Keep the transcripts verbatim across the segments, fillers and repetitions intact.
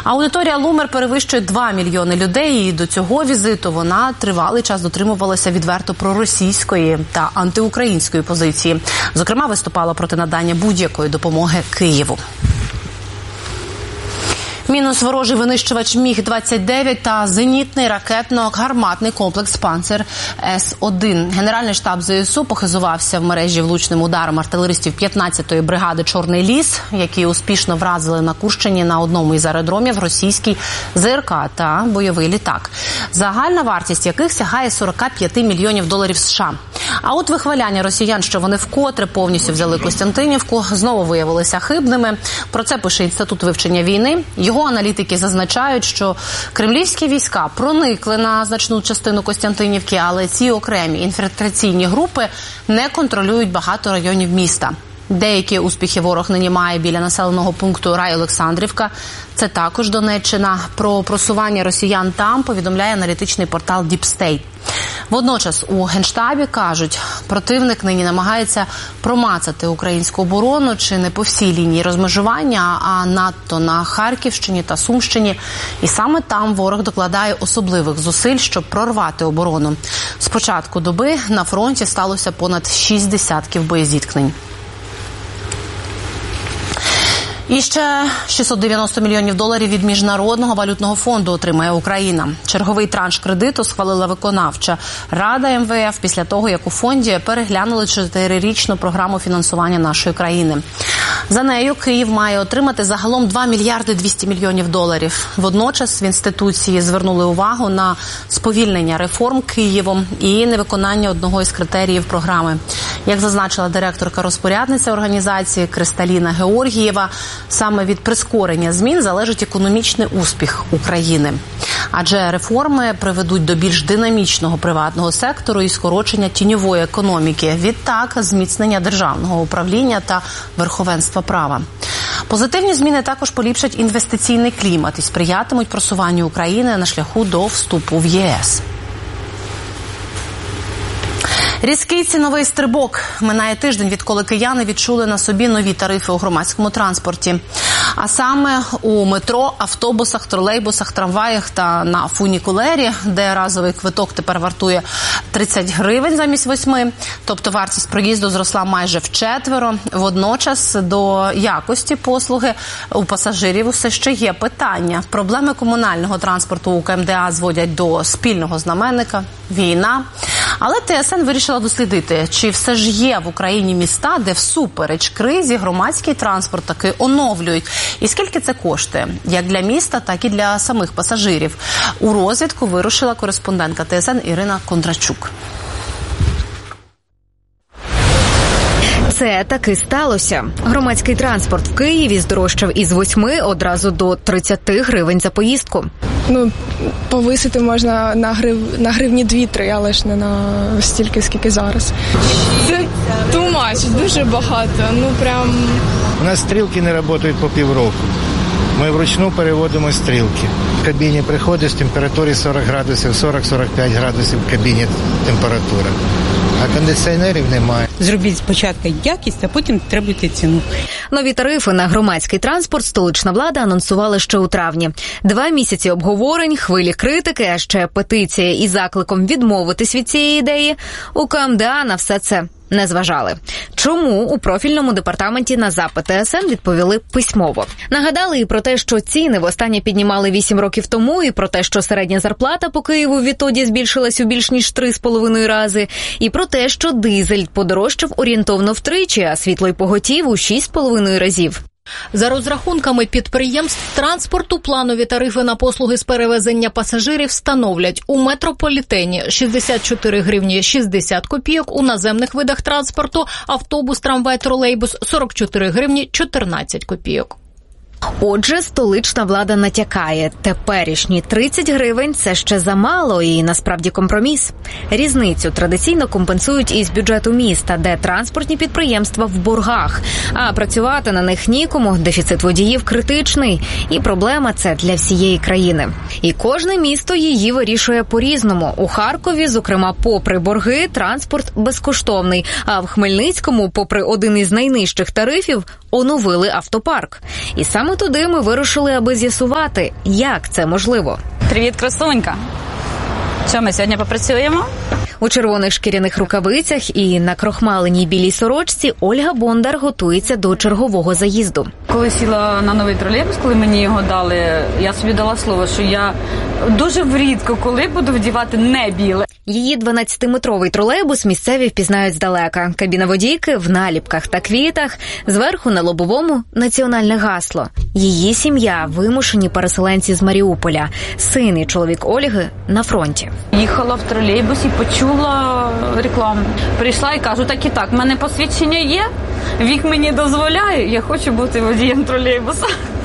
Аудиторія Лумер перевищує два мільйони людей, і до цього візиту вона тривалий час дотримувалася відверто проросійської та антиукраїнської позиції. Зокрема, виступала проти надання будь-якої допомоги Києву. Мінус ворожий винищувач Міг двадцять дев'ять та зенітний ракетно-гарматний комплекс «Панцер С один». Генеральний штаб ЗСУ похизувався в мережі влучним ударом артилеристів п'ятнадцятої бригади «Чорний ліс», які успішно вразили на Курщині на одному із аеродромів російський ЗРК та бойовий літак, загальна вартість яких сягає сорок п'ять мільйонів доларів США. А от вихваляння росіян, що вони вкотре повністю взяли Костянтинівку, знову виявилися хибними. Про це пише Інститут вивчення війни. Його аналітики зазначають, що кремлівські війська проникли на значну частину Костянтинівки, але ці окремі інфільтраційні групи не контролюють багато районів міста. Деякі успіхи ворог нині має біля населеного пункту Рай-Олександрівка. Це також Донеччина. Про просування росіян там повідомляє аналітичний портал Deep State. Водночас у Генштабі кажуть, противник нині намагається промацати українську оборону чи не по всій лінії розмежування, а надто на Харківщині та Сумщині. І саме там ворог докладає особливих зусиль, щоб прорвати оборону. З початку доби на фронті сталося понад шість десятків боєзіткнень. І ще шістсот дев'яносто мільйонів доларів від Міжнародного валютного фонду отримає Україна. Черговий транш кредиту схвалила виконавча рада ем ве еф після того, як у фонді переглянули чотирирічну програму фінансування нашої країни. За нею Київ має отримати загалом два мільярди двісті мільйонів доларів. Водночас в інституції звернули увагу на сповільнення реформ Києвом і невиконання одного із критеріїв програми. Як зазначила директорка-розпорядниця організації Кристаліна Георгієва, саме від прискорення змін залежить економічний успіх України. Адже реформи приведуть до більш динамічного приватного сектору і скорочення тіньової економіки. Відтак, зміцнення державного управління та верховенства права. Позитивні зміни також поліпшать інвестиційний клімат і сприятимуть просуванню України на шляху до вступу в є ес. Різкий ціновий стрибок. Минає тиждень, відколи кияни відчули на собі нові тарифи у громадському транспорті. А саме у метро, автобусах, тролейбусах, трамваях та на фунікулері, де разовий квиток тепер вартує тридцять гривень замість восьми. Тобто вартість проїзду зросла майже вчетверо. Водночас до якості послуги у пасажирів все ще є питання. Проблеми комунального транспорту у ка ем де а зводять до спільного знаменника – війна. Але те ес ен вирішила дослідити, чи все ж є в Україні міста, де всупереч кризі громадський транспорт таки оновлюють. І скільки це коштує? Як для міста, так і для самих пасажирів. У розвідку вирушила кореспондентка те ес ен Ірина Кондрачук. Це таки сталося. Громадський транспорт в Києві здорожчав із восьми одразу до тридцяти гривень за поїздку. Ну, повисити можна на, грив... на гривні дві-три, але ж не на стільки, скільки зараз. Це too much, дуже багато. Ну, прям... У нас стрілки не працюють по півроку. Ми вручну переводимо стрілки. В кабіні приходиш, температурі сорок градусів, сорок-сорок п'ять градусів в кабіні температура. А кондиціонерів немає. Зробіть спочатку якість, а потім требуйте ціну. Нові тарифи на громадський транспорт столична влада анонсувала ще у травні. Два місяці обговорень, хвилі критики, а ще петиція із закликом відмовитись від цієї ідеї. У ка ем де а на все це не зважали. Чому? У профільному департаменті на запит те ес ен відповіли письмово. Нагадали і про те, що ціни востаннє піднімали вісім років тому, і про те, що середня зарплата по Києву відтоді збільшилась у більш ніж три з половиною рази, і про те, що дизель подорожчав орієнтовно втричі, а світло й поготів у шість з половиною разів. За розрахунками підприємств транспорту, планові тарифи на послуги з перевезення пасажирів становлять у метрополітені шістдесят чотири гривні шістдесят копійок, у наземних видах транспорту автобус, трамвай, тролейбус сорок чотири гривні чотирнадцять копійок. Отже, столична влада натякає, теперішні тридцять гривень – це ще замало і, насправді, компроміс. Різницю традиційно компенсують із бюджету міста, де транспортні підприємства в боргах. А працювати на них нікому, дефіцит водіїв критичний. І проблема це для всієї країни. І кожне місто її вирішує по-різному. У Харкові, зокрема, попри борги, транспорт безкоштовний. А в Хмельницькому, попри один із найнижчих тарифів, оновили автопарк. І саме туди ми вирушили, аби з'ясувати, як це можливо. Привіт, красунька! Що, ми сьогодні попрацюємо? У червоних шкіряних рукавицях і на крохмаленій білій сорочці Ольга Бондар готується до чергового заїзду. Коли сіла на новий тролейбус, коли мені його дали, я собі дала слово, що я дуже рідко коли буду вдівати не біле. Її дванадцятиметровий тролейбус місцеві впізнають здалека. Кабіна водійки в наліпках та квітах, зверху на лобовому національне гасло. Її сім'я – вимушені переселенці з Маріуполя. Син і чоловік Ольги на фронті. Їхала в тролейбусі, почула рекламу. Прийшла і кажу, так і так, в мене посвідчення є, вік мені дозволяє, я хочу бути водієм тролейбуса.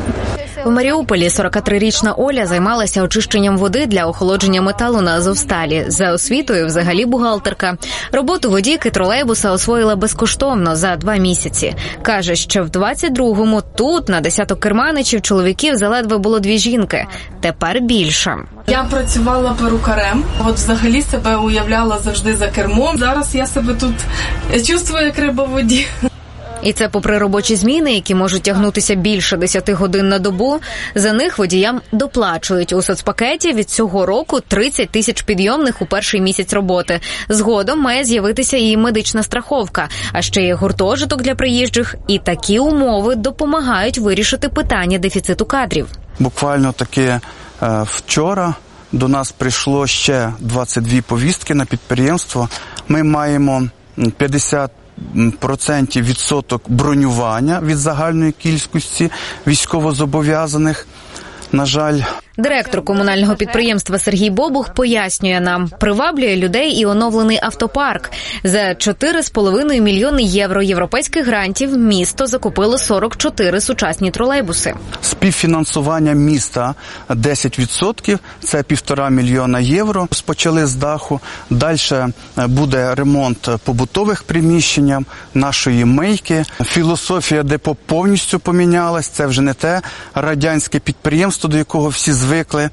У Маріуполі сорокатрирічна Оля займалася очищенням води для охолодження металу на Азовсталі. За освітою взагалі бухгалтерка. Роботу водійки тролейбуса освоїла безкоштовно за два місяці. Каже, що в двадцять другому тут на десяток керманичів чоловіків заледве було дві жінки. Тепер більше. Я працювала перукарем, от взагалі себе уявляла завжди за кермом. Зараз я себе тут чувствую як риба в воді. І це попри робочі зміни, які можуть тягнутися більше десяти годин на добу. За них водіям доплачують. У соцпакеті від цього року тридцять тисяч підйомних у перший місяць роботи. Згодом має з'явитися і медична страховка, а ще є гуртожиток для приїжджих. І такі умови допомагають вирішити питання дефіциту кадрів. Буквально таки е, вчора до нас прийшло ще двадцять дві повістки на підприємство. Ми маємо п'ятдесят процентів відсоток бронювання від загальної кількості військовозобов'язаних. На жаль, директор комунального підприємства Сергій Бобух пояснює нам, приваблює людей і оновлений автопарк. За чотири з половиною мільйони євро європейських грантів місто закупило сорок чотири сучасні тролейбуси. Співфінансування міста десять відсотків, це півтора мільйона євро. Розпочали з даху. Далі буде ремонт побутових приміщень, нашої мийки. Філософія депо повністю помінялась. Це вже не те радянське підприємство, до якого всі звикли.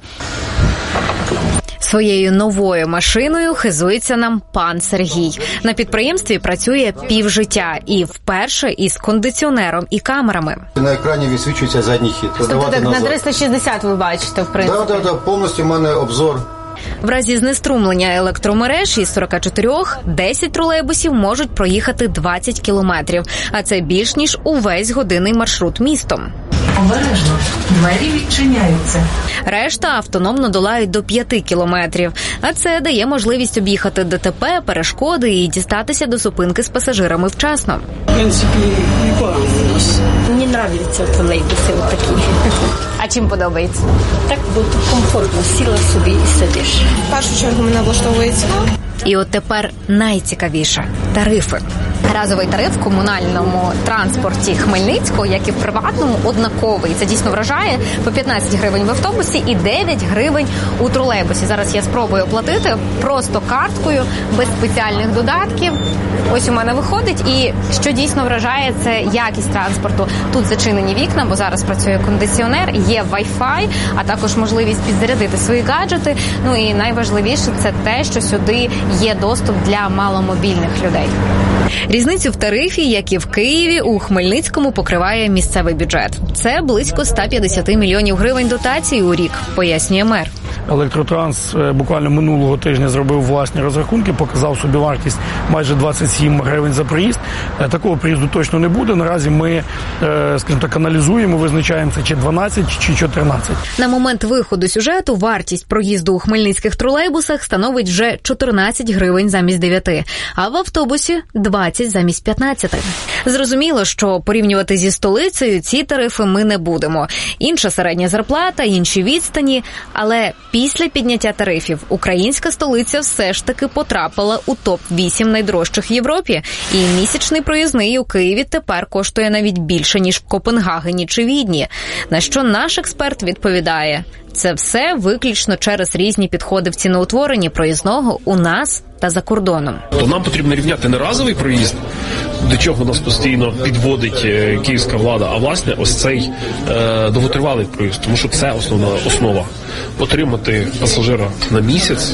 Своєю новою машиною хизується нам пан Сергій. На підприємстві працює півжиття і вперше із кондиціонером і камерами. На екрані висвічується задній хід. Тобто на триста шістдесят ви бачите, в принципі? Так, так, так, повністю в мене обзор. В разі знеструмлення електромереж із сорока чотирьох десять тролейбусів можуть проїхати двадцять кілометрів, а це більш ніж увесь годинний маршрут містом. Обережно, двері відчиняються. Решта автономно долають до п'яти кілометрів. А це дає можливість об'їхати ДТП, перешкоди і дістатися до зупинки з пасажирами вчасно. В принципі, непогано у нас. Мені подобаються тролейбуси отакі. А чим подобається? Так, бо тут комфортно, сіла собі і сидиш. В першу чергу мене влаштовує ціна. І от тепер найцікавіше – тарифи. Разовий тариф в комунальному транспорті Хмельницького, як і в приватному, однаковий. Це дійсно вражає. По п'ятнадцять гривень в автобусі і дев'ять гривень у тролейбусі. Зараз я спробую оплатити просто карткою, без спеціальних додатків. Ось у мене виходить. І що дійсно вражає, це якість транспорту. Тут зачинені вікна, бо зараз працює кондиціонер, є Wi-Fi, а також можливість підзарядити свої гаджети. Ну і найважливіше – це те, що сюди є доступ для маломобільних людей. Різницю в тарифі, як і в Києві, у Хмельницькому покриває місцевий бюджет. Це близько ста п'ятдесяти мільйонів гривень дотацій у рік, пояснює мер. Електротранс буквально минулого тижня зробив власні розрахунки, показав собі вартість майже двадцять сім гривень за проїзд. Такого проїзду точно не буде. Наразі ми, скажімо так, аналізуємо, визначаємося, чи дванадцять, чи чотирнадцять. На момент виходу сюжету вартість проїзду у хмельницьких тролейбусах становить вже чотирнадцять гривень замість дев'яти, а в автобусі двадцять замість п'ятнадцяти. Зрозуміло, що порівнювати зі столицею ці тарифи ми не будемо. Інша середня зарплата, інші відстані, але після підняття тарифів українська столиця все ж таки потрапила у топ вісім найдорожчих в Європі. І місячний проїзний у Києві тепер коштує навіть більше, ніж в Копенгагені чи Відні. На що наш експерт відповідає – це все виключно через різні підходи в ціноутворенні проїзного у нас та за кордоном. То нам потрібно рівняти не разовий проїзд, до чого нас постійно підводить київська влада, а власне ось цей е, довготривалий проїзд, тому що це основна основа. Отримати пасажира на місяць.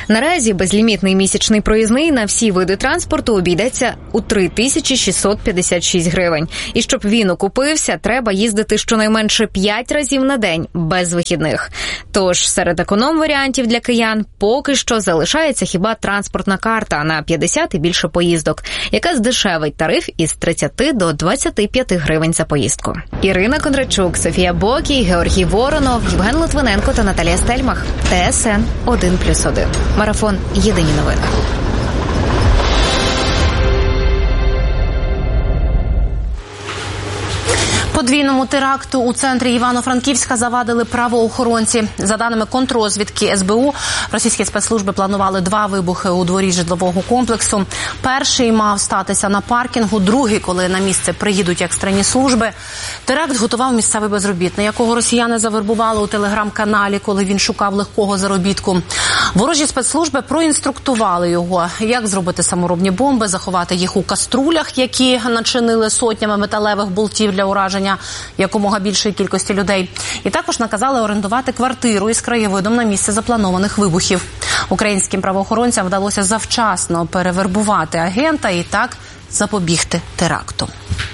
Наразі безлімітний місячний проїзний на всі види транспорту обійдеться у три тисячі шістсот п'ятдесят шість гривень. І щоб він окупився, треба їздити щонайменше п'ять разів на день, без вихідних. Тож серед економ-варіантів для киян поки що залишається хіба транспортна карта на п'ятдесят і більше поїздок, яка здешевить тариф із тридцяти до двадцяти п'яти гривень за поїздку. Ірина Кондрачук, Софія Бокій, Георгій Воронов, Євген Литвиненко та Наталія Стельмах. Т С Н один плюс один. Марафон «Єдині новини». Подвійному теракту у центрі Івано-Франківська завадили правоохоронці. За даними контррозвідки С Б У, російські спецслужби планували два вибухи у дворі житлового комплексу. Перший мав статися на паркінгу, другий, коли на місце приїдуть екстрені служби. Теракт готував місцевий безробітний, якого росіяни завербували у телеграм-каналі, коли він шукав легкого заробітку. Ворожі спецслужби проінструктували його, як зробити саморобні бомби, заховати їх у каструлях, які начинили сотнями металевих болтів для ураження якомога більшої кількості людей. І також наказали орендувати квартиру із краєвидом на місце запланованих вибухів. Українським правоохоронцям вдалося завчасно перевербувати агента і так запобігти теракту.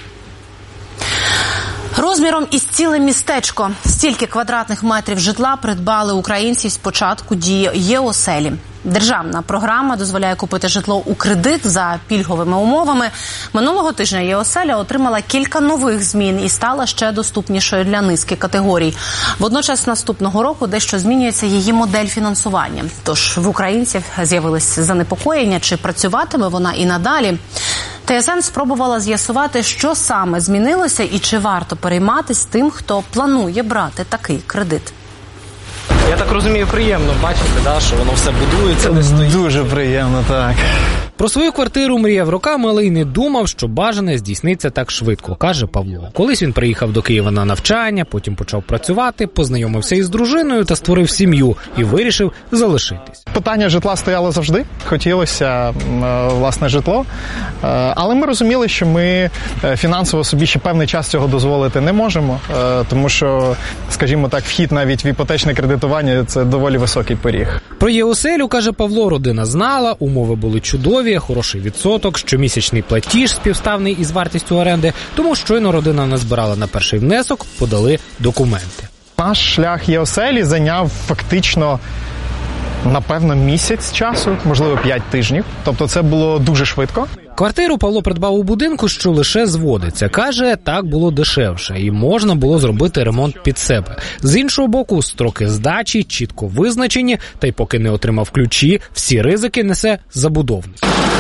Розміром із ціле містечко. Стільки квадратних метрів житла придбали українці з початку дії Є-оселі. Державна програма дозволяє купити житло у кредит за пільговими умовами. Минулого тижня Є-оселя отримала кілька нових змін і стала ще доступнішою для низки категорій. Водночас наступного року дещо змінюється її модель фінансування. Тож в українців з'явились занепокоєння, чи працюватиме вона і надалі. Т С Н спробувала з'ясувати, що саме змінилося і чи варто перейматись тим, хто планує брати такий кредит. Я так розумію, приємно бачити, да, що воно все будується, не стоїть. Дуже приємно, так. Про свою квартиру мріяв роками, але й не думав, що бажане здійсниться так швидко, каже Павло. Колись він приїхав до Києва на навчання, потім почав працювати, познайомився із дружиною та створив сім'ю і вирішив залишитись. Питання житла стояло завжди. Хотілося, власне, житло. Але ми розуміли, що ми фінансово собі ще певний час цього дозволити не можемо. Тому що, скажімо так, вхід навіть в іпотечне кредитування – це доволі високий поріг. Про Є-оселю, каже Павло, родина знала, умови були чудові, хороший відсоток, щомісячний платіж співставний із вартістю оренди, тому щойно родина назбирала на перший внесок, подали документи. Наш шлях Є-оселі зайняв фактично, напевно, місяць часу, можливо, п'ять тижнів. Тобто це було дуже швидко. Квартиру Павло придбав у будинку, що лише зводиться. Каже, так було дешевше і можна було зробити ремонт під себе. З іншого боку, строки здачі чітко визначені, та й поки не отримав ключі, всі ризики несе забудовник.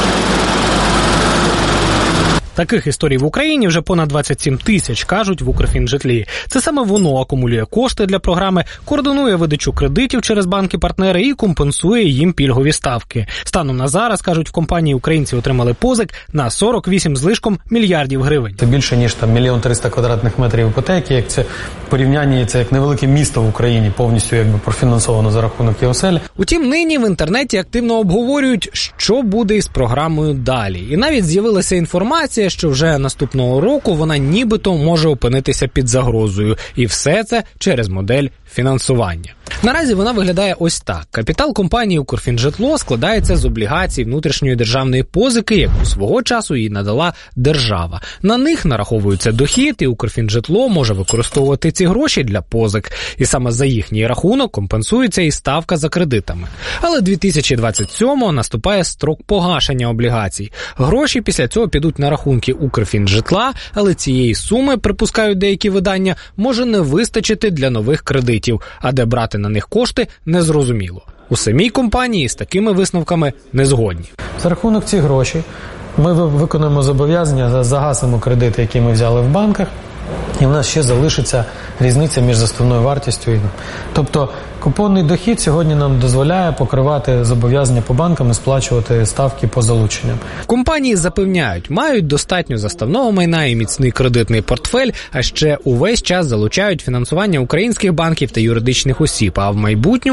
Таких історій в Україні вже понад двадцять сім тисяч, кажуть в Укрфінжитлі. Це саме воно акумулює кошти для програми, координує видачу кредитів через банки-партнери і компенсує їм пільгові ставки. Станом на зараз, кажуть, в компанії українці отримали позик на сорок вісім з лишком мільярдів гривень. Це більше, ніж там мільйон триста квадратних метрів іпотеки, як це в порівнянні, це як невелике місто в Україні, повністю якби профінансовано за рахунок Є-оселі. Утім, нині в інтернеті активно обговорюють, що буде із програмою далі. І навіть з'явилася інформація, що вже наступного року вона нібито може опинитися під загрозою. І все це через модель фінансування. Наразі вона виглядає ось так. Капітал компанії «Укрфінжитло» складається з облігацій внутрішньої державної позики, яку свого часу їй надала держава. На них нараховується дохід, і «Укрфінжитло» може використовувати ці гроші для позик. І саме за їхній рахунок компенсується і ставка за кредитами. Але дві тисячі двадцять сьомого наступає строк погашення облігацій. Гроші після цього підуть на рахунки «Укрфінжитла», але цієї суми, припускають деякі видання, може не вистачити для нових кредитів, а де брати на них кошти незрозуміло. У самій компанії з такими висновками не згодні. За рахунок цих грошей ми виконуємо зобов'язання, загасимо кредити, які ми взяли в банках, і в нас ще залишиться різниця між заставною вартістю. Тобто купонний дохід сьогодні нам дозволяє покривати зобов'язання по банкам і сплачувати ставки по залученням. Компанії запевняють, мають достатньо заставного майна і міцний кредитний портфель, а ще увесь час залучають фінансування українських банків та юридичних осіб, а в майбутньому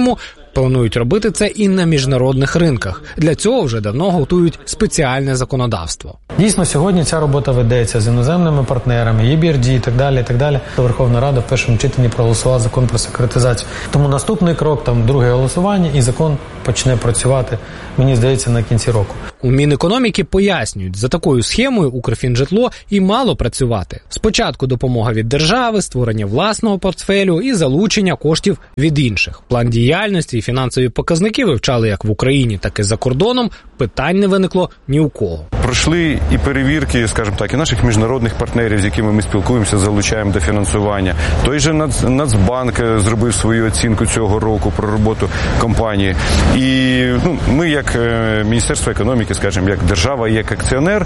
Планують робити це і на міжнародних ринках. Для цього вже давно готують спеціальне законодавство. Дійсно, сьогодні ця робота ведеться з іноземними партнерами, і бі ар ді і так далі, і так далі. Верховна Рада в першому читанні проголосувала закон про секуритизацію. Тому наступний крок, там друге голосування, і закон почне працювати, мені здається, на кінці року. У Мінекономіки пояснюють, за такою схемою Укрфінжитло і мало працювати. Спочатку допомога від держави, створення власного портфелю і залучення коштів від інших. План діяльності і фінансові показники вивчали як в Україні, так і за кордоном. Питань не виникло ні у кого. Пройшли і перевірки, скажімо так, і наших міжнародних партнерів, з якими ми спілкуємося, залучаємо до фінансування. Той же Нацбанк зробив свою оцінку цього року про роботу компанії. І ну, ми, як Міністерство економіки, скажімо, як держава і як акціонер,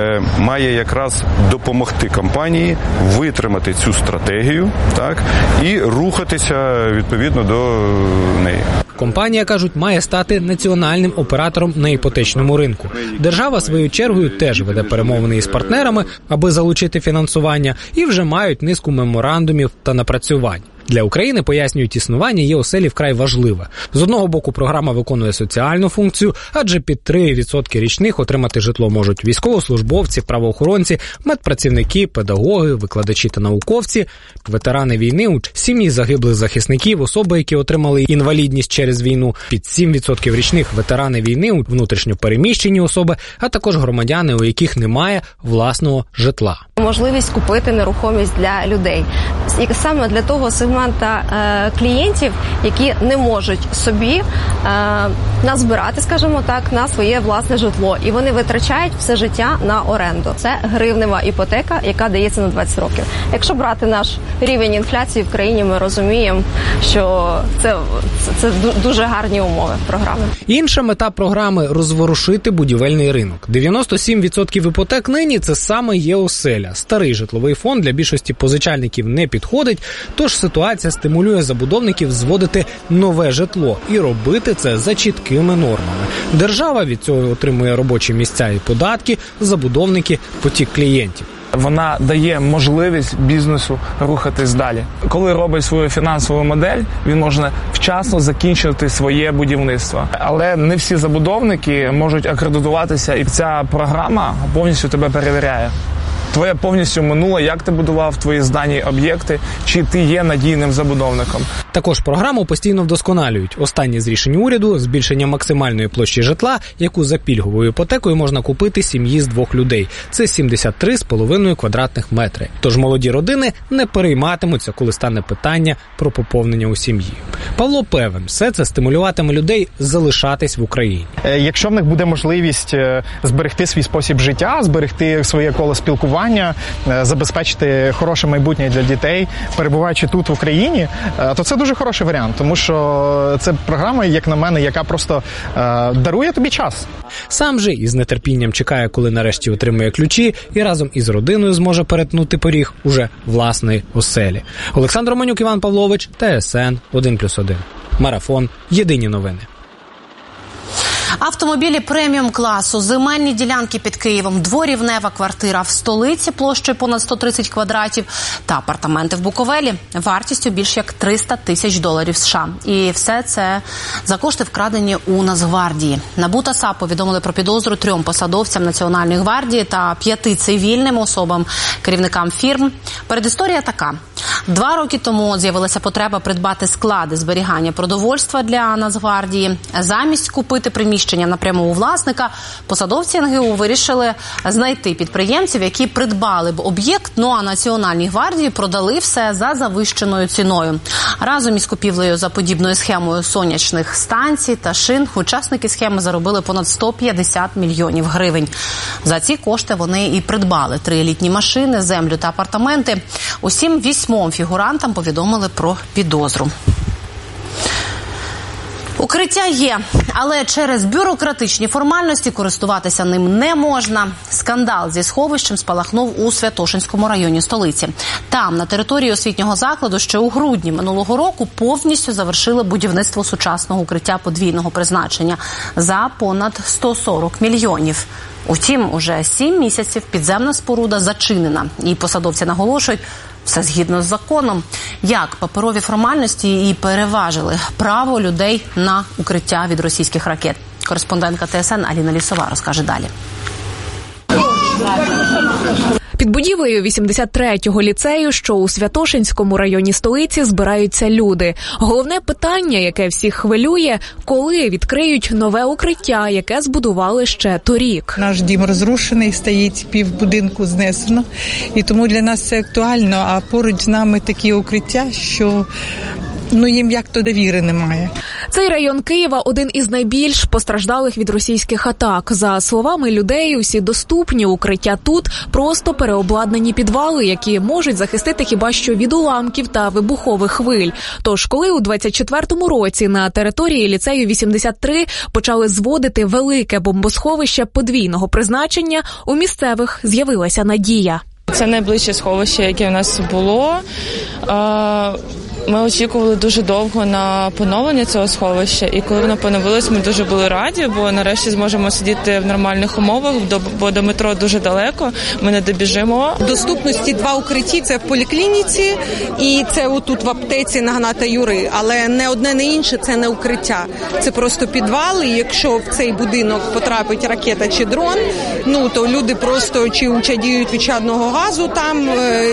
має якраз допомогти компанії витримати цю стратегію, так, і рухатися відповідно до неї. Компанія, кажуть, має стати національним оператором на іпотечному ринку. Держава, своєю чергою, теж веде перемовини із партнерами, аби залучити фінансування, і вже мають низку меморандумів та напрацювань. Для України, пояснюють, існування ЄОСЕЛі вкрай важливе. З одного боку, програма виконує соціальну функцію, адже під три відсотки річних отримати житло можуть військовослужбовці, правоохоронці, медпрацівники, педагоги, викладачі та науковці, ветерани війни, сім'ї загиблих захисників, особи, які отримали інвалідність через війну, під сім відсотків річних ветерани війни, внутрішньо переміщені особи, а також громадяни, у яких немає власного житла. Можливість купити нерухомість для людей. І саме для того сегмента е, клієнтів, які не можуть собі е, назбирати, скажімо так, на своє власне житло. І вони витрачають все життя на оренду. Це гривнева іпотека, яка дається на двадцять років. Якщо брати наш рівень інфляції в країні, ми розуміємо, що це, це, це дуже гарні умови програми. Інша мета програми – розворушити будівельний ринок. дев'яносто сім відсотків іпотек нині – це саме ЄОСЕЛя. Старий житловий фонд для більшості позичальників не підходить, тож ситуація стимулює забудовників зводити нове житло і робити це за чіткими нормами. Держава від цього отримує робочі місця і податки, забудовники – потік клієнтів. Вона дає можливість бізнесу рухатись далі. Коли робить свою фінансову модель, він може вчасно закінчити своє будівництво. Але не всі забудовники можуть акредитуватися, і ця програма повністю тебе перевіряє. Твоє повністю минуле, як ти будував твої здані об'єкти, чи ти є надійним забудовником. Також програму постійно вдосконалюють. Останнє з рішень уряду – збільшення максимальної площі житла, яку за пільговою іпотекою можна купити сім'ї з двох людей. Це сімдесят три з половиною квадратних метри. Тож молоді родини не перейматимуться, коли стане питання про поповнення у сім'ї. Павло певен, все це стимулюватиме людей залишатись в Україні. Якщо в них буде можливість зберегти свій спосіб життя, зберегти своє коло спілкування, забезпечити хороше майбутнє для дітей, перебуваючи тут в Україні, то це дуже хороший варіант, тому що це програма, як на мене, яка просто е, дарує тобі час. Сам же із нетерпінням чекає, коли нарешті отримує ключі і разом із родиною зможе перетнути поріг уже власної оселі. Олександр Романюк, Іван Павлович, ТСН один плюс один. Марафон. Єдині новини. Автомобілі преміум-класу, земельні ділянки під Києвом, дворівнева квартира в столиці площею понад сто тридцять квадратів та апартаменти в Буковелі вартістю більш як триста тисяч доларів США. І все це за кошти, вкрадені у Нацгвардії. НАБУ та САП повідомили про підозру трьом посадовцям Національної гвардії та п'яти цивільним особам, керівникам фірм. Передісторія така. Два роки тому з'явилася потреба придбати склади зберігання продовольства для Нацгвардії. Замість купити приміщення напряму у власника, посадовці ен ге у вирішили знайти підприємців, які придбали б об'єкт, ну а Національній гвардії продали все за завищеною ціною. Разом із купівлею за подібною схемою сонячних станцій та шин учасники схеми заробили понад сто п'ятдесят мільйонів гривень. За ці кошти вони і придбали три елітні машини, землю та апартаменти. Усім вісьмом фігурантам повідомили про підозру. Укриття є, але через бюрократичні формальності користуватися ним не можна. Скандал зі сховищем спалахнув у Святошинському районі столиці. Там, на території освітнього закладу, ще у грудні минулого року повністю завершили будівництво сучасного укриття подвійного призначення за понад сто сорок мільйонів. Утім, уже сім місяців підземна споруда зачинена. І посадовці наголошують, Все згідно з законом. Як паперові формальності і переважили право людей на укриття від російських ракет? Кореспондентка ТСН Аліна Лісова розкаже далі. Під будівлею вісімдесят третього ліцею, що у Святошинському районі столиці, збираються люди. Головне питання, яке всіх хвилює – коли відкриють нове укриття, яке збудували ще торік. Наш дім розрушений, стоїть півбудинку знесено, і тому для нас це актуально, а поруч з нами такі укриття, що... Ну, їм як-то довіри немає. Цей район Києва – один із найбільш постраждалих від російських атак. За словами людей, усі доступні укриття тут – просто переобладнані підвали, які можуть захистити хіба що від уламків та вибухових хвиль. Тож, коли у двадцять четвертому році на території ліцею вісімдесят три почали зводити велике бомбосховище подвійного призначення, у місцевих з'явилася надія. Це найближче сховище, яке в нас було. Ми очікували дуже довго на поновлення цього сховища, і коли воно поновилось, ми дуже були раді, бо нарешті зможемо сидіти в нормальних умовах, бо до метро дуже далеко, ми не добіжимо. Доступності два укритті – це в поліклініці і це отут в аптеці на Гната Юри, але не одне, не інше – це не укриття. Це просто підвал, і якщо в цей будинок потрапить ракета чи дрон, ну то люди просто чи учадіють від чадного газу там,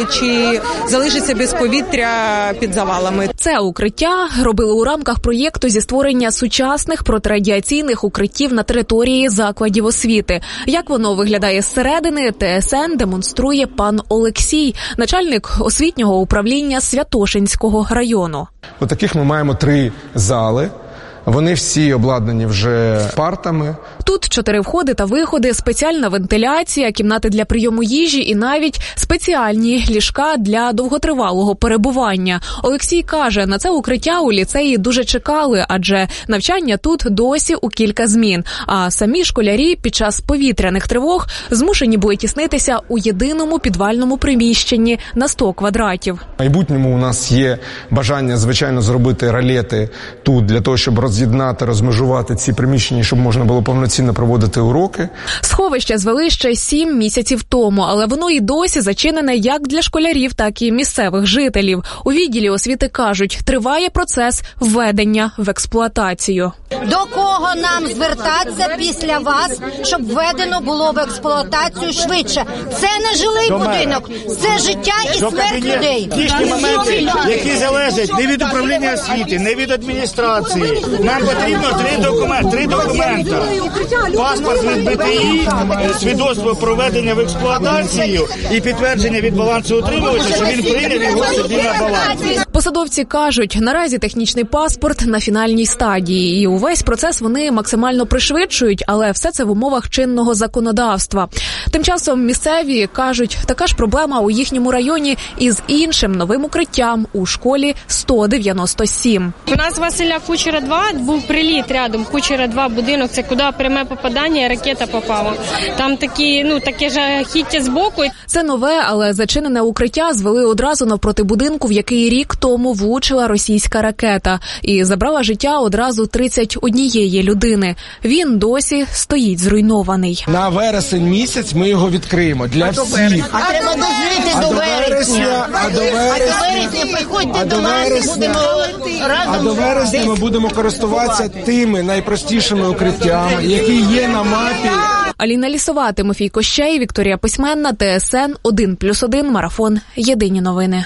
чи залишаться без повітря під завалом. Це укриття робили у рамках проєкту зі створення сучасних протирадіаційних укриттів на території закладів освіти. Як воно виглядає зсередини, ТСН демонструє пан Олексій, начальник освітнього управління Святошинського району. Отаких ми маємо три зали. Вони всі обладнані вже партами. Тут чотири входи та виходи, спеціальна вентиляція, кімнати для прийому їжі і навіть спеціальні ліжка для довготривалого перебування. Олексій каже, на це укриття у ліцеї дуже чекали, адже навчання тут досі у кілька змін. А самі школярі під час повітряних тривог змушені були тіснитися у єдиному підвальному приміщенні на сто квадратів. В майбутньому у нас є бажання, звичайно, зробити ролети тут для того, щоб роз'єднати, розмежувати ці приміщення, щоб можна було повноцінно проводити уроки. Сховище звели ще сім місяців тому, але воно і досі зачинене як для школярів, так і місцевих жителів. У відділі освіти кажуть, триває процес введення в експлуатацію. До кого нам звертатися після вас, щоб введено було в експлуатацію швидше? Це не жилий будинок, це життя і смерть людей. Ті моменти, які залежать не від управління освіти, не від адміністрації. Нам потрібно три документи. Три документи. Паспорт від Б Т І, свідоцтво про введення в експлуатацію і підтвердження від балансоутримувача, що він прийняв його собі на баланс. Посадовці кажуть, наразі технічний паспорт на фінальній стадії, і увесь процес вони максимально пришвидшують, але все це в умовах чинного законодавства. Тим часом місцеві кажуть, така ж проблема у їхньому районі із іншим новим укриттям у школі сто дев'яносто сім. У нас Василя Кучера два був приліт рядом, Кучера два будинок, це куди пряме попадання, ракета попала. Там такі, ну, таке жахіття збоку. Це нове, але зачинене укриття звели одразу навпроти будинку, в який рік тому влучила російська ракета і забрала життя одразу тридцять однієї людини. Він досі стоїть зруйнований. На вересень місяць ми його відкриємо для всіх. А треба дожити до вересня. А до вересня приходьте до нас, будемо разом. А до вересня ми будемо користуватися тими найпростішими укриттями, які є на мапі. Аліна Лісова, Тимофій Кощей, Вікторія Письменна, ТСН один плюс один, марафон. Єдині новини.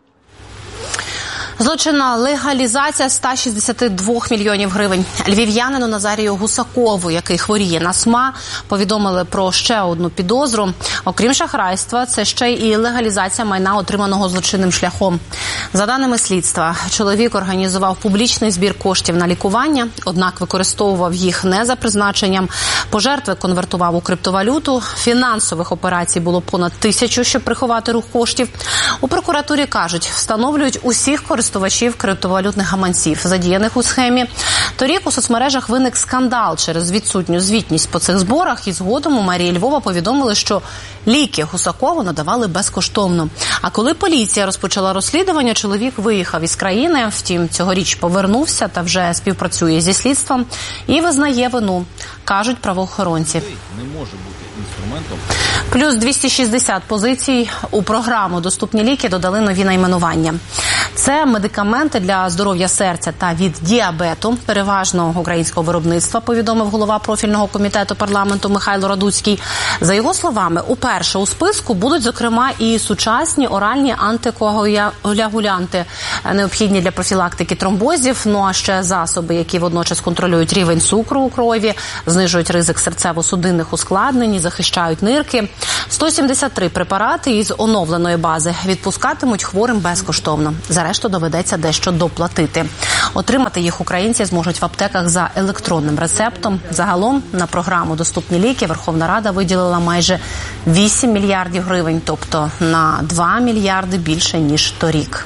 Злочинна легалізація ста шістдесят два мільйонів гривень. Львів'янину Назарію Гусакову, який хворіє на СМА, повідомили про ще одну підозру. Окрім шахрайства, це ще й легалізація майна, отриманого злочинним шляхом. За даними слідства, чоловік організував публічний збір коштів на лікування, однак використовував їх не за призначенням. Пожертви конвертував у криптовалюту. Фінансових операцій було понад тисячу, щоб приховати рух коштів. У прокуратурі кажуть, встановлюють усіх користувачів користувачів криптовалютних гаманців, задіяних у схемі. Торік у соцмережах виник скандал через відсутню звітність по цих зборах, і згодом у мерії Львова повідомили, що ліки Гусакову надавали безкоштовно. А коли поліція розпочала розслідування, чоловік виїхав із країни, втім, цьогоріч повернувся та вже співпрацює зі слідством і визнає вину, кажуть правоохоронці. Не може бути інструментом. Плюс двісті шістдесят позицій у програму «Доступні ліки» додали нові найменування. Це медикаменти для здоров'я серця та від діабету, переважно українського виробництва, повідомив голова профільного комітету парламенту Михайло Радуцький. За його словами, уперше у списку будуть, зокрема, і сучасні оральні антикоагулянти, необхідні для профілактики тромбозів, ну а ще засоби, які водночас контролюють рівень цукру у крові, знижують ризик серцево-судинних ускладнень, захищають нирки. сто сімдесят три препарати із оновленої бази відпускатимуть хворим безкоштовно. За решту доведеться дещо доплатити. Отримати їх українці зможуть в аптеках за електронним рецептом. Загалом на програму «Доступні ліки» Верховна Рада виділила майже вісім мільярдів гривень, тобто на два мільярди більше, ніж торік.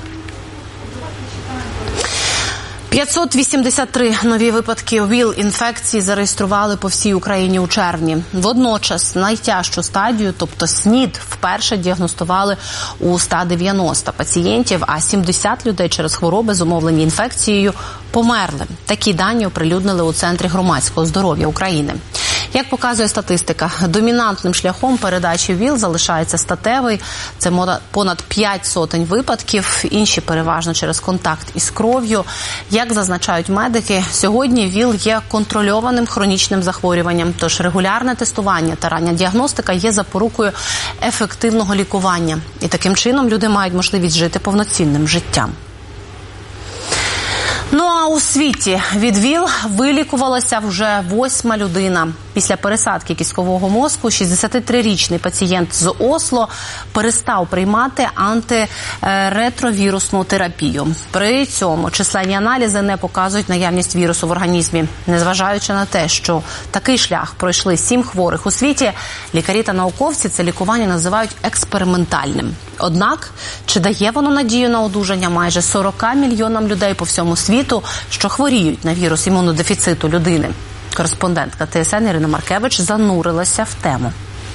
п'ятсот вісімдесят три нові випадки ВІЛ-інфекції зареєстрували по всій Україні у червні. Водночас найтяжчу стадію, тобто СНІД, вперше діагностували у ста дев'яноста пацієнтів, а сімдесят людей через хвороби, зумовлені інфекцією, померли. Такі дані оприлюднили у Центрі громадського здоров'я України. Як показує статистика, домінантним шляхом передачі ВІЛ залишається статевий. Це понад п'ять сотень випадків, інші переважно через контакт із кров'ю. Як зазначають медики, сьогодні ВІЛ є контрольованим хронічним захворюванням, тож регулярне тестування та рання діагностика є запорукою ефективного лікування. І таким чином люди мають можливість жити повноцінним життям. Ну а у світі від ВІЛ вилікувалася вже восьма людина. Після пересадки кісткового мозку шістдесятитрирічний пацієнт з Осло перестав приймати антиретровірусну терапію. При цьому численні аналізи не показують наявність вірусу в організмі. Незважаючи на те, що такий шлях пройшли сім хворих у світі, лікарі та науковці це лікування називають експериментальним. Однак, чи дає воно надію на одужання майже сорока мільйонам людей по всьому світу, що хворіють на вірус імунодефіциту людини? Кореспондентка ТСН Ірина Маркевич занурилася в тему.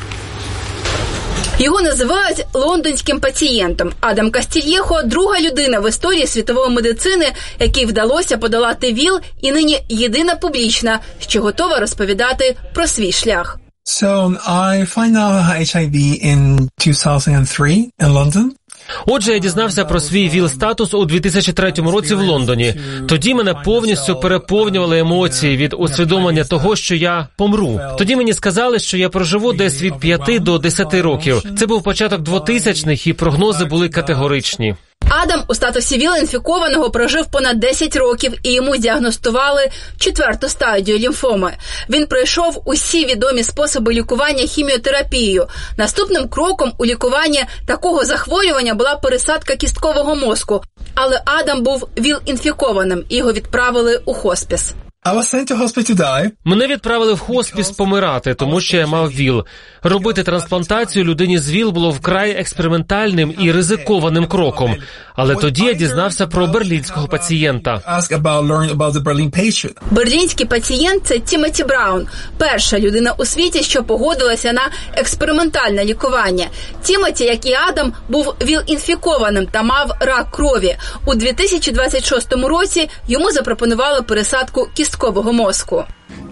Його називають лондонським пацієнтом. Адам Кастільєхо – друга людина в історії світової медицини, якій вдалося подолати ВІЛ, і нині єдина публічна, що готова розповідати про свій шлях. So I find out H I V in two thousand three in London. Отже, я дізнався про свій ВІЛ-статус у дві тисячі третьому році в Лондоні. Тоді мене повністю переповнювали емоції від усвідомлення того, що я помру. Тоді мені сказали, що я проживу десь від п'яти до десяти років. Це був початок двотисячних, і прогнози були категоричні. Адам у статусі ВІЛ-інфікованого прожив понад десять років, і йому діагностували четверту стадію лімфоми. Він пройшов усі відомі способи лікування хіміотерапією. Наступним кроком у лікуванні такого захворювання була пересадка кісткового мозку. Але Адам був ВІЛ-інфікованим, і його відправили у хоспіс. Мене відправили в хоспіс помирати, тому що я мав ВІЛ. Робити трансплантацію людині з ВІЛ було вкрай експериментальним і ризикованим кроком. Але тоді я дізнався про берлінського пацієнта. Берлінський пацієнт – це Тімоті Браун. Перша людина у світі, що погодилася на експериментальне лікування. Тімоті, як і Адам, був ВІЛ-інфікованим та мав рак крові. У дві тисячі двадцять шостому році йому запропонували пересадку кісткового мозку.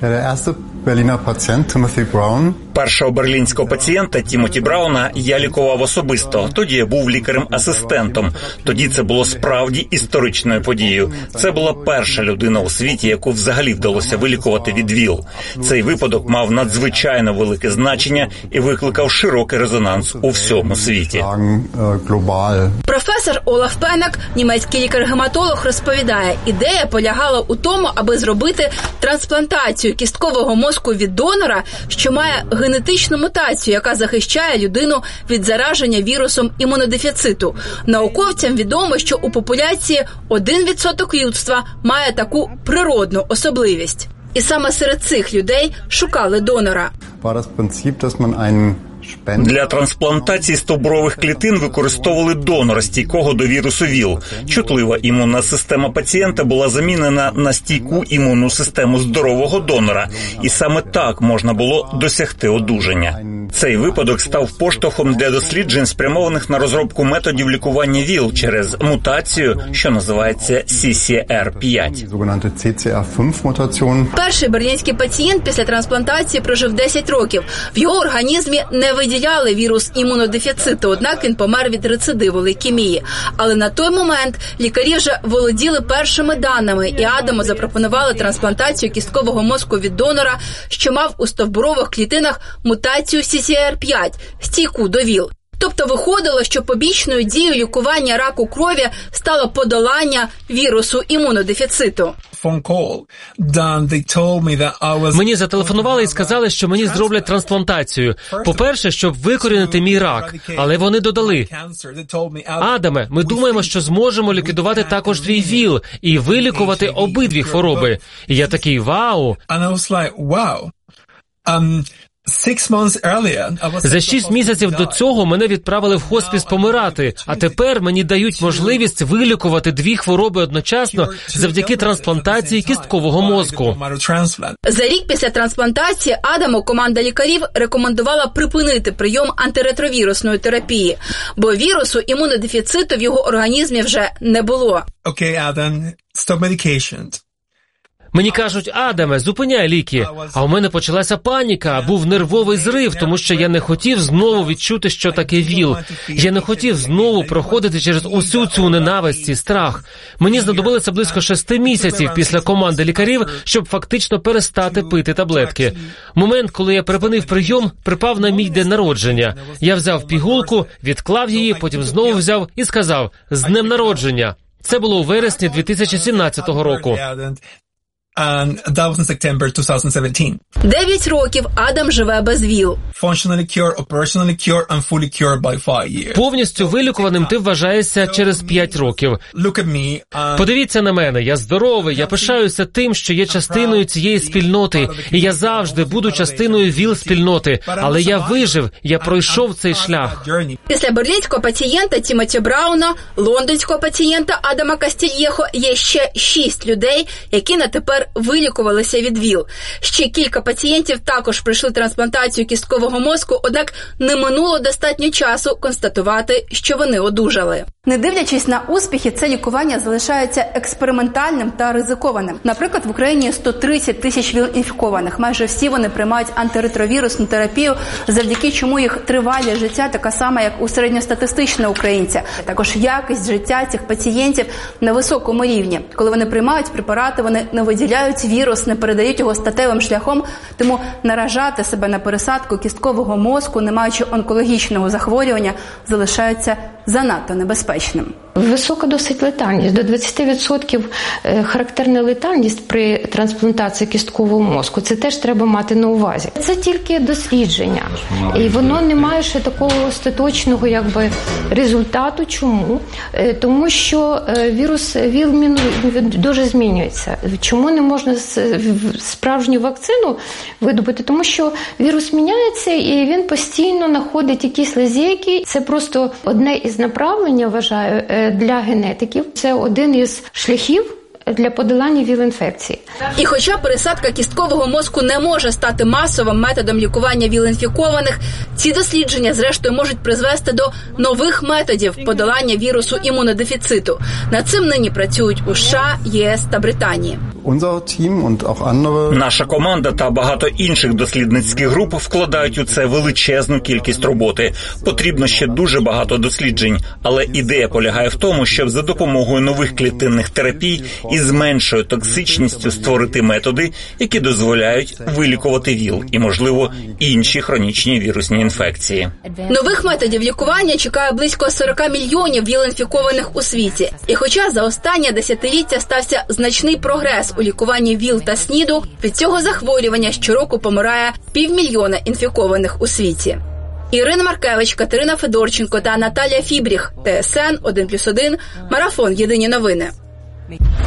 Першого берлінського пацієнта Тімоті Брауна я лікував особисто. Тоді я був лікарем-асистентом. Тоді це було справді історичною подією. Це була перша людина у світі, яку взагалі вдалося вилікувати від ВІЛ. Цей випадок мав надзвичайно велике значення і викликав широкий резонанс у всьому світі. Професор Олаф Пенек, німецький лікар-гематолог, розповідає, ідея полягала у тому, аби зробити трансплантацію кісткового мозку від донора, що має генетичну мутацію, яка захищає людину від зараження вірусом імунодефіциту. Науковцям відомо, що у популяції один відсоток людства має таку природну особливість. І саме серед цих людей шукали донора. Для трансплантації стовбурових клітин використовували донора, стійкого до вірусу ВІЛ. Чутлива імунна система пацієнта була замінена на стійку імунну систему здорового донора. І саме так можна було досягти одужання. Цей випадок став поштовхом для досліджень, спрямованих на розробку методів лікування ВІЛ через мутацію, що називається сі сі ар п'ять. Перший берлінський пацієнт після трансплантації прожив десять років. В його організмі не виділяли вірус імунодефіциту, однак він помер від рецидиву лейкемії. Але на той момент лікарі вже володіли першими даними, і Адаму запропонували трансплантацію кісткового мозку від донора, що мав у стовбурових клітинах мутацію сі сі ар п'ять, стійку до ВІЛ. Тобто виходило, що побічною дією лікування раку крові стало подолання вірусу імунодефіциту. Мені зателефонували і сказали, що мені зроблять трансплантацію. По-перше, щоб викорінити мій рак, але вони додали: Адаме, ми думаємо, що зможемо ліквідувати також твій ВІЛ і вилікувати обидві хвороби. І я такий: вау! За шість місяців до цього мене відправили в хоспіс помирати, а тепер мені дають можливість вилікувати дві хвороби одночасно завдяки трансплантації кісткового мозку. За рік після трансплантації Адаму команда лікарів рекомендувала припинити прийом антиретровірусної терапії, бо вірусу імунодефіциту в його організмі вже не було. Окей, Адам, stop medications. Мені кажуть: Адаме, зупиняй ліки. А у мене почалася паніка, був нервовий зрив, тому що я не хотів знову відчути, що таке ВІЛ. Я не хотів знову проходити через усю цю ненависть і страх. Мені знадобилося близько шести місяців після команди лікарів, щоб фактично перестати пити таблетки. Момент, коли я припинив прийом, припав на мій день народження. Я взяв пігулку, відклав її, потім знову взяв і сказав: «З днем народження». Це було у вересні дві тисячі сімнадцятого року. And that was in September twenty seventeen. Дев'ять років Адам живе без ВІЛ. Functionally cured, operationally cured and fully cured by five years. Повністю вилікуваним ти вважаєшся через п'ять років. Look at me. And... Подивіться на мене, я здоровий, я пишаюся тим, що є частиною цієї спільноти, і я завжди буду частиною ВІЛ-спільноти, але я вижив, я пройшов цей шлях. Після берлінського пацієнта Тімоті Брауна, лондонського пацієнта Адама Кастільєхо є ще шість людей, які на тепер вилікувалися від ВІЛ. Ще кілька пацієнтів також пройшли трансплантацію кісткового мозку, однак не минуло достатньо часу констатувати, що вони одужали. Не дивлячись на успіхи, це лікування залишається експериментальним та ризикованим. Наприклад, в Україні сто тридцять тисяч ВІЛ-інфікованих. Майже всі вони приймають антиретровірусну терапію, завдяки чому їх тривалість життя така сама, як у середньостатистичного українця. Також якість життя цих пацієнтів на високому рівні. Коли вони приймають препарати, вони не виділяють вірус, не передають його статевим шляхом, тому наражати себе на пересадку кісткового мозку, не маючи онкологічного захворювання, залишається занадто небезпечним. Висока досить летальність. До двадцять відсотків характерна летальність при трансплантації кісткового мозку. Це теж треба мати на увазі. Це тільки дослідження. І воно не має ще такого остаточного якби, результату. Чому? Тому що вірус ВІЛ дуже змінюється. Чому не можна справжню вакцину видобути? Тому що вірус міняється і він постійно знаходить якісь лазейки. Це просто одне із направлень, я вважаю, для генетиків. Це один із шляхів для подолання ВІЛ-інфекції. І хоча пересадка кісткового мозку не може стати масовим методом лікування ВІЛ-інфікованих, ці дослідження, зрештою, можуть призвести до нових методів подолання вірусу імунодефіциту. Над цим нині працюють у США, ЄС та Британії. Наша команда та багато інших дослідницьких груп вкладають у це величезну кількість роботи. Потрібно ще дуже багато досліджень, але ідея полягає в тому, щоб за допомогою нових клітинних терапій із меншою токсичністю створити методи, які дозволяють вилікувати ВІЛ і, можливо, інші хронічні вірусні інфекції. Нових методів лікування чекає близько сорок мільйонів ВІЛ-інфікованих у світі. І хоча за останнє десятиліття стався значний прогрес у лікуванні ВІЛ та СНІДу, від цього захворювання щороку помирає півмільйона інфікованих у світі. Ірина Маркевич, Катерина Федорченко та Наталія Фібріх. Т С Н один плюс один. Марафон. Єдині новини.